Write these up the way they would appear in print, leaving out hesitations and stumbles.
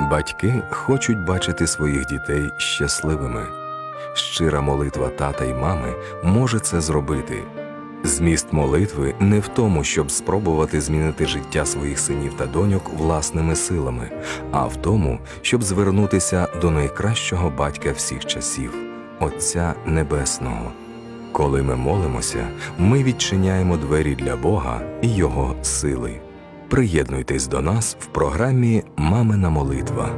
Батьки хочуть бачити своїх дітей щасливими. Щира молитва тата й мами може це зробити. Зміст молитви не в тому, щоб спробувати змінити життя своїх синів та доньок власними силами, а в тому, щоб звернутися до найкращого батька всіх часів – Отця Небесного. Коли ми молимося, ми відчиняємо двері для Бога і Його сили. Приєднуйтесь до нас в програмі «Мамина молитва».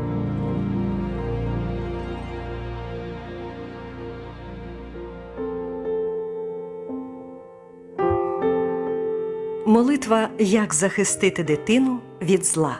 Молитва «Як захистити дитину від зла».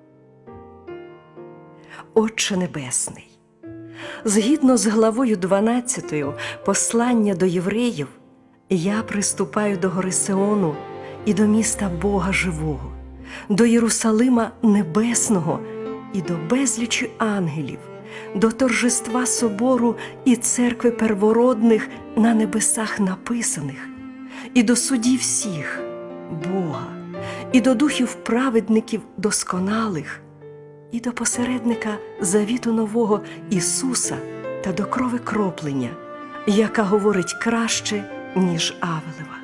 Отче Небесний, згідно з главою 12 послання до євреїв, я приступаю до гори Сиону і до міста Бога Живого, до Єрусалима Небесного і до безлічі ангелів, до торжества собору і церкви первородних на небесах написаних, і до судів всіх, Бога, і до духів праведників досконалих, і до посередника завіту нового Ісуса та до крови кроплення, яка говорить краще, ніж Авелева.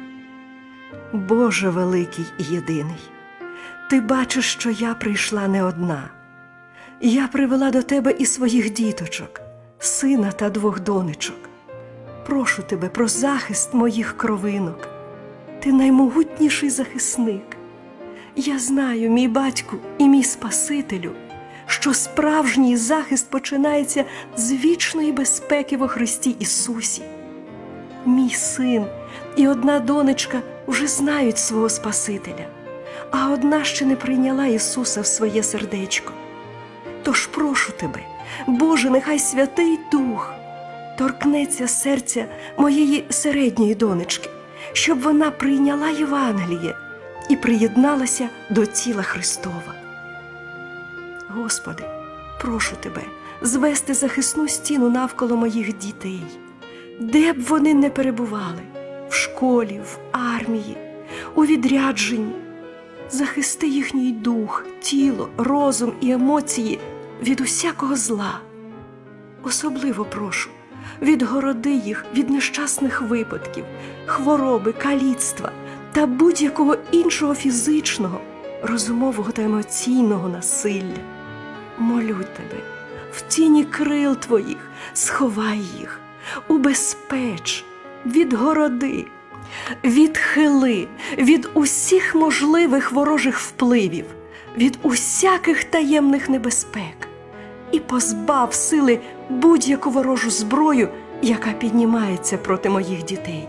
Боже великий і єдиний, Ти бачиш, що я прийшла не одна. Я привела до Тебе і своїх діточок, сина та 2 донечок. Прошу Тебе про захист моїх кровинок. Ти наймогутніший захисник. Я знаю, мій батьку і мій Спасителю, що справжній захист починається з вічної безпеки во Христі Ісусі. Мій син і 1 донечка вже знають свого Спасителя, а 1 ще не прийняла Ісуса в своє сердечко. Тож прошу Тебе, Боже, нехай Святий Дух торкнеться серця моєї середньої донечки, щоб вона прийняла Євангеліє і приєдналася до тіла Христова. Господи, прошу Тебе звести захисну стіну навколо моїх дітей, де б вони не перебували – в школі, в армії, у відрядженні. Захисти їхній дух, тіло, розум і емоції від усякого зла. Особливо прошу, відгороди їх від нещасних випадків, хвороби, каліцтва та будь-якого іншого фізичного, розумового та емоційного насилля. Молю Тебе, в тіні крил Твоїх сховай їх, убезпеч, відгороди, відхили від усіх можливих ворожих впливів, від усяких таємних небезпек і позбав сили будь-яку ворожу зброю, яка піднімається проти моїх дітей.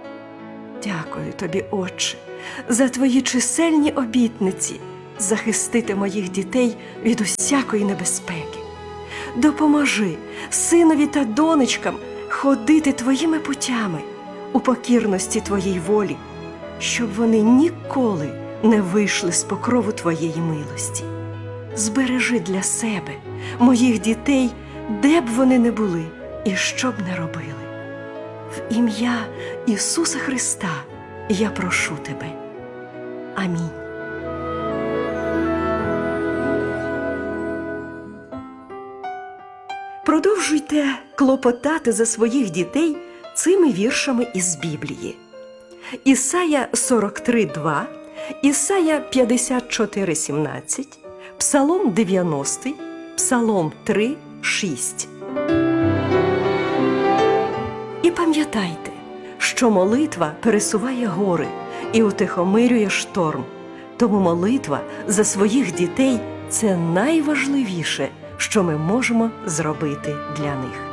Дякую Тобі, Отче, за Твої чисельні обітниці захистити моїх дітей від усякої небезпеки. Допоможи синові та донечкам ходити Твоїми путями у покірності Твоїй волі, щоб вони ніколи не вийшли з покрову Твоєї милості. Збережи для себе моїх дітей, де б вони не були і що б не робили. В ім'я Ісуса Христа я прошу Тебе. Амінь. Продовжуйте клопотати за своїх дітей цими віршами із Біблії. Ісая 43:2, Ісая 54:17, Псалом 90, Псалом 3:6. І пам'ятайте, що молитва пересуває гори і утихомирює шторм. Тому молитва за своїх дітей – це найважливіше, що ми можемо зробити для них.